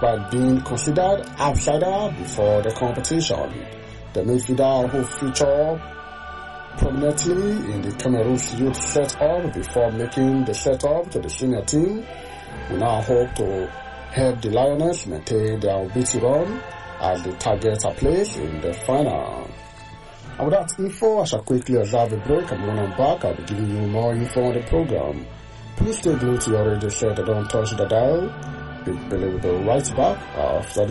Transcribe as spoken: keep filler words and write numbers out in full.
despite being considered outsider before the competition. The midfielder who featured prominently in the Cameroon's youth set-up before making the set-up to the senior team will now hope to help the Lioness maintain their unbeaten run as they target a place in the final. And with that info, I shall quickly observe a break, and when I'm back, I'll be giving you more info on the program. Please stay glued to your radio set and don't touch the dial. Big Billy will be right back after